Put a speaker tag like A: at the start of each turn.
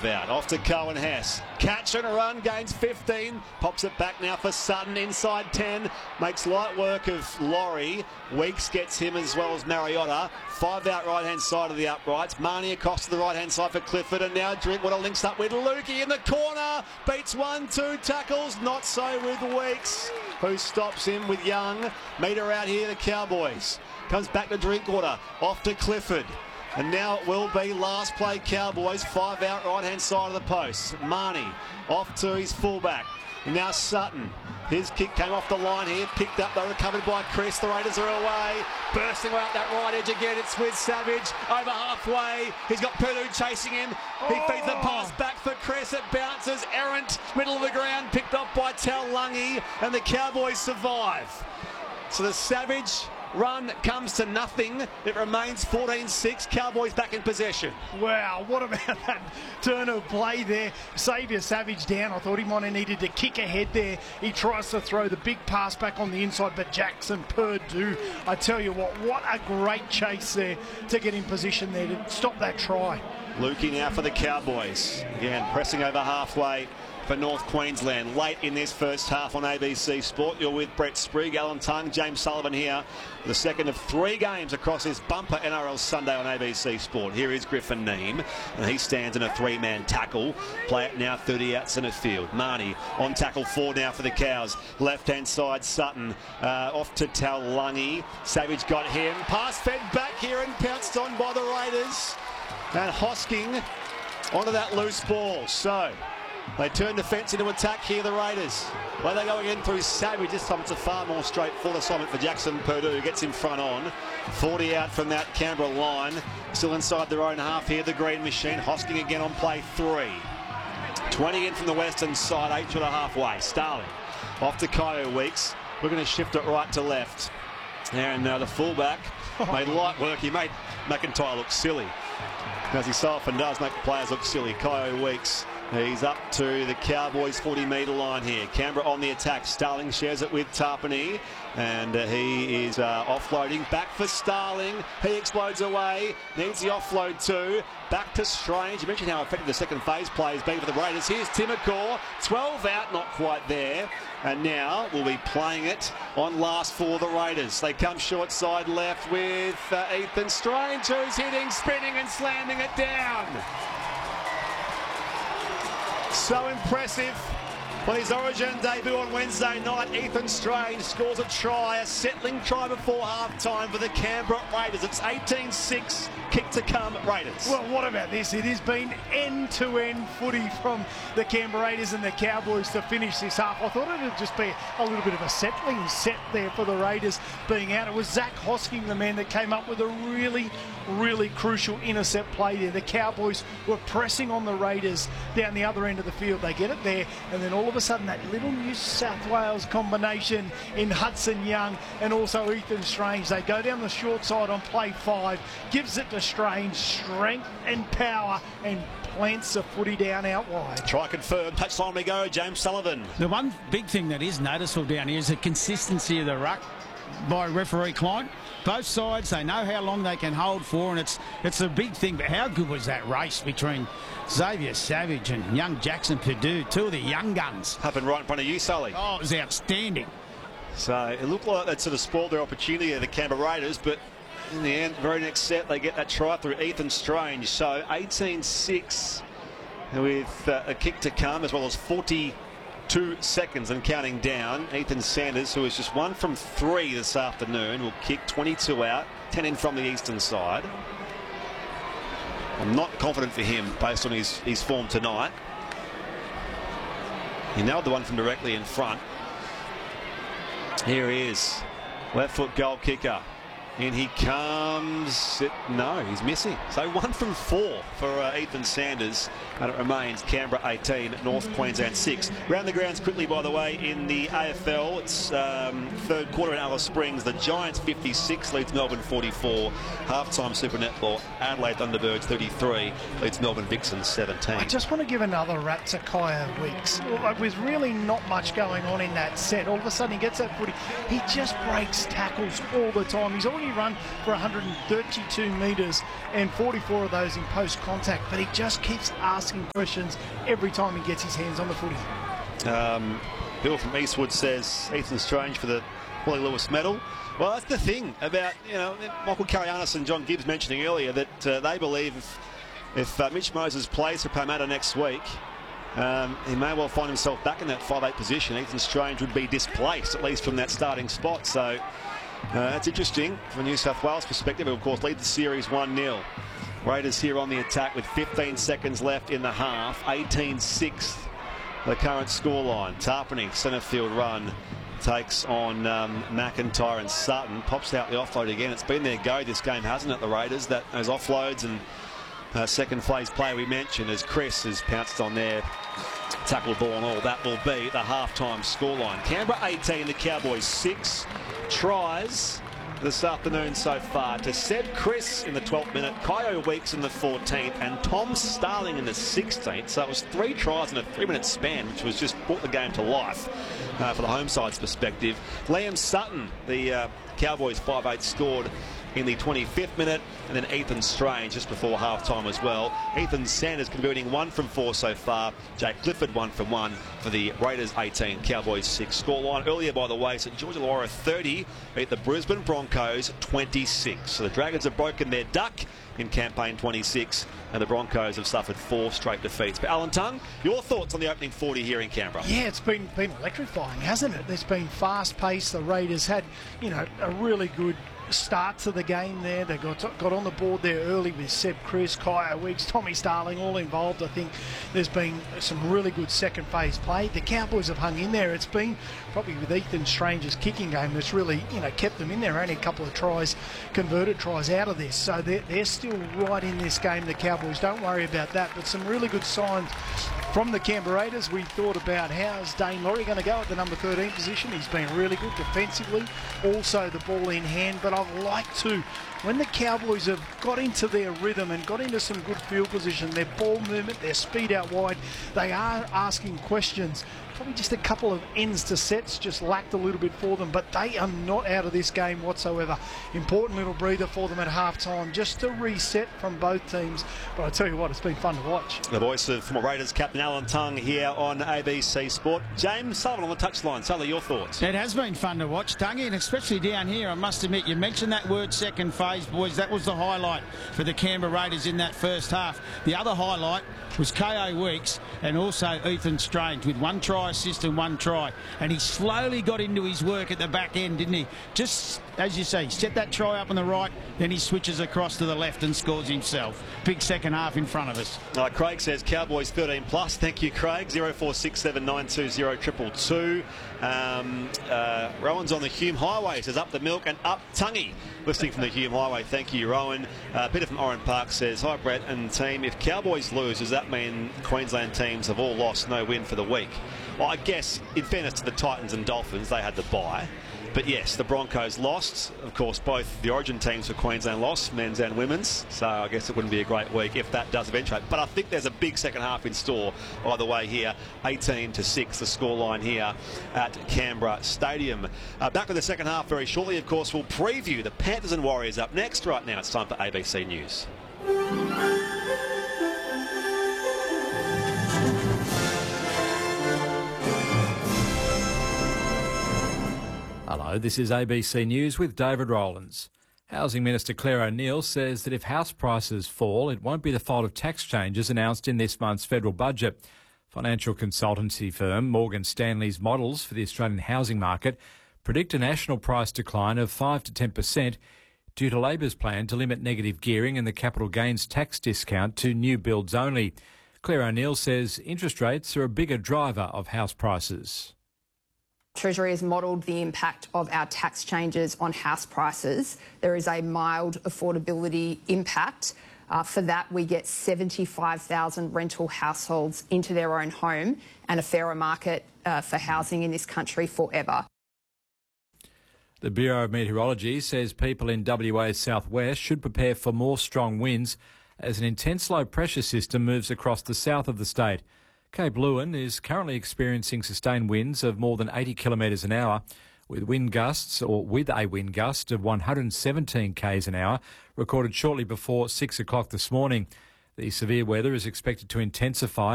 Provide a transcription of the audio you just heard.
A: out. Off to Cohen Hess. Catch and a run, gains 15. Pops it back now for Sutton, inside 10. Makes light work of Laurie. Weeks gets him as well as Mariota. 5 out right-hand side of the uprights. Marnie across to the right-hand side for Clifford. And now Drinkwater links up with Lukey in the corner. Beats 1-2 tackles. Not so with Weeks, who stops him with Young. Meter out here, the Cowboys. Comes back to Drinkwater. Off to Clifford. And now it will be last play Cowboys. 5 out right-hand side of the post. Marnie off to his fullback. And now Sutton. His kick came off the line here. Picked up, though, recovered by Chris. The Raiders are away. Bursting out that right edge again. It's with Savage. Over halfway. He's got Purdue chasing him. He feeds the pass back for Chris. It bounces. Errant. Middle of the ground. Picked up by Taulagi. And the Cowboys survive. So the Savage run comes to nothing. It remains 14-6. Cowboys back in possession.
B: Wow, what about that turn of play there? Xavier Savage down. I thought he might have needed to kick ahead there. He tries to throw the big pass back on the inside, but Jackson Purdue, I tell you what a great chase there to get in position there to stop that try.
A: Lukey now for the Cowboys. Again, pressing over halfway for North Queensland. Late in this first half on ABC Sport. You're with Brett Sprigg, Alan Tung, James Sullivan here. The second of 3 games across this bumper NRL Sunday on ABC Sport. Here is Griffin Neame, and he stands in a 3-man tackle. Play it now 30 out centre field. Marnie on tackle 4 now for the Cows. Left-hand side, Sutton off to Taulagi. Savage got him. Pass fed back here and pounced on by the Raiders. And Hosking onto that loose ball. So they turn defence into attack here, the Raiders. Well, they go again through Savage. This time it's a far more straightforward assignment for Jackson Purdue. Gets in front on. 40 out from that Canberra line. Still inside their own half here, the Green Machine. Hosking again on play 3. 20 in from the western side, 8 to the halfway. Starling off to Kyo Weeks. We're going to shift it right to left. And the fullback made light work. He made McIntyre look silly, as he so often does make the players look silly. Kyo Weeks. He's up to the Cowboys 40-metre line here. Canberra on the attack. Starling shares it with Tarpany. And he is offloading. Back for Starling. He explodes away. Needs the offload too. Back to Strange. You mentioned how effective the second phase play has been for the Raiders. Here's Timacor. 12 out, not quite there. And now we'll be playing it on last for the Raiders. They come short side left with Ethan Strange, who's hitting, spinning and slamming it down. So impressive. On his Origin debut on Wednesday night, Ethan Strange scores a try, a settling try before half-time for the Canberra Raiders. It's 18-6, kick to come, Raiders.
B: Well, what about this? It has been end-to-end footy from the Canberra Raiders and the Cowboys to finish this half. I thought it would just be a little bit of a settling set there for the Raiders being out. It was Zach Hosking, the man that came up with a really crucial intercept play there. The Cowboys were pressing on the Raiders down the other end of the field. They get it there, and then all of a sudden that little New South Wales combination in Hudson Young and also Ethan Strange. They go down the short side on play 5, gives it to Strange, strength and power, and plants the footy down out wide.
A: Try confirmed. Touchline we go. James Sullivan.
C: The one big thing that is noticeable down here is the consistency of the ruck by referee Klein. Both sides, they know how long they can hold for, and it's a big thing. But how good was that race between Xavier Savage and young Jackson Purdue, 2 of the young guns?
A: Happened right in front of you, Sully.
C: Oh, it was outstanding.
A: So it looked like that sort of spoiled their opportunity of the Canberra Raiders, but in the end, very next set, they get that try through Ethan Strange. So 18-6 with a kick to come, as well as 42 seconds and counting down. Ethan Sanders, who is just 1 from 3 this afternoon, will kick 22 out, 10 in from the eastern side. I'm not confident for him based on his form tonight. He nailed the one from directly in front. Here he is, left foot goal kicker. In he comes. No, he's missing. So 1 from 4 for Ethan Sanders. And it remains Canberra 18, North Queensland 6. Round the grounds quickly, by the way, in the AFL. It's third quarter in Alice Springs. The Giants 56 leads Melbourne 44. Halftime Super Netball. Adelaide Thunderbirds 33 leads Melbourne Vixens 17.
B: I just want to give another rap to Kyo Weeks. With really not much going on in that set, all of a sudden he gets that footy. He just breaks tackles all the time. He's already only run for 132 metres and 44 of those in post contact, but he just keeps asking questions every time he gets his hands on the footy.
A: Bill from Eastwood says Ethan Strange for the Willie Lewis medal. Well, that's the thing about, Michael Karayanis and John Gibbs mentioning earlier that they believe if Mitch Moses plays for Parramatta next week, he may well find himself back in that 5'8 position. Ethan Strange would be displaced, at least from that starting spot. So that's interesting from a New South Wales perspective. Of course, lead the series 1-0. Raiders here on the attack with 15 seconds left in the half. 18-6, the current scoreline. Tarpany, centre field run. Takes on McIntyre and Sutton. Pops out the offload again. It's been their go this game, hasn't it, the Raiders? Those offloads and second phase play we mentioned as Chris has pounced on their tackle ball and all. That will be the halftime scoreline. Canberra 18, the Cowboys 6. Tries this afternoon so far to Seb Chris in the 12th minute, Kaio Weeks in the 14th, and Tom Starling in the 16th. So it was 3 tries in a 3-minute span, which was just brought the game to life for the home side's perspective. Liam Sutton, the Cowboys 5'8", scored in the 25th minute, and then Ethan Strange just before half-time as well. Ethan Sanders converting 1 from 4 so far. Jake Clifford 1 from 1 for the Raiders 18, Cowboys 6 scoreline. Earlier, by the way, St George Illawarra 30 beat the Brisbane Broncos 26. So the Dragons have broken their duck in campaign 26, and the Broncos have suffered 4 straight defeats. But Alan Tongue, your thoughts on the opening 40 here in Canberra?
B: Yeah, it's been electrifying, hasn't it? It's been fast-paced. The Raiders had, a really good start to the game there. They got on the board there early with Seb Chris, Kaio Weeks, Tommy Starling all involved. I think there's been some really good second phase play. The Cowboys have hung in there. It's been probably with Ethan Strange's kicking game that's really kept them in there. Only a couple of converted tries out of this, so they're still right in this game, the Cowboys. Don't worry about that. But some really good signs from the Canberra Raiders. We thought about how's Dane Laurie going to go at the number 13 position. He's been really good defensively, also the ball in hand. But I've liked to, when the Cowboys have got into their rhythm and got into some good field position, their ball movement, their speed out wide, they are asking questions. Probably just a couple of ends to sets just lacked a little bit for them, but they are not out of this game whatsoever. Important little breather for them at half-time, just to reset from both teams. But I tell you what, it's been fun to watch.
A: The voice of former Raiders captain Alan Tongue here on ABC Sport. James Sullivan on the touchline. Sully, your thoughts?
C: It has been fun to watch, Tongue, and especially down here. I must admit, you mentioned that word second phase, boys. That was the highlight for the Canberra Raiders in that first half. The other highlight was Kaio Weeks and also Ethan Strange with 1 try assist and 1 try. And he slowly got into his work at the back end, didn't he? Just, as you say, set that try up on the right, then he switches across to the left and scores himself. Big second half in front of us.
A: Craig says Cowboys 13 plus. Thank you, Craig. 0467920222. Rowan's on the Hume Highway. Says up the milk and up Tungy. Listening from the Hume Highway. Thank you, Rowan. Peter from Oran Park says, hi, Brett and team. If Cowboys lose, does that mean Queensland teams have all lost, no win for the week? Well, I guess, in fairness to the Titans and Dolphins, they had the bye. But yes, the Broncos lost. Of course, both the Origin teams for Queensland lost, men's and women's. So I guess it wouldn't be a great week if that does eventuate. But I think there's a big second half in store either way here. 18-6, the scoreline here at Canberra Stadium. Back with the second half very shortly. Of course, we'll preview the Panthers and Warriors up next. Right now, it's time for ABC News.
D: Hello, this is ABC News with David Rowlands. Housing Minister Claire O'Neil says that if house prices fall, it won't be the fault of tax changes announced in this month's federal budget. Financial consultancy firm Morgan Stanley's models for the Australian housing market predict a national price decline of 5 to 10% due to Labor's plan to limit negative gearing and the capital gains tax discount to new builds only. Claire O'Neil says interest rates are a bigger driver of house prices.
E: Treasury has modelled the impact of our tax changes on house prices. There is a mild affordability impact. For that, we get 75,000 rental households into their own home and a fairer market for housing in this country forever.
D: The Bureau of Meteorology says people in WA's southwest should prepare for more strong winds as an intense low pressure system moves across the south of the state. Cape Leeuwin is currently experiencing sustained winds of more than 80 kilometres an hour, with a wind gust of 117 k's an hour recorded shortly before 6 o'clock this morning. The severe weather is expected to intensify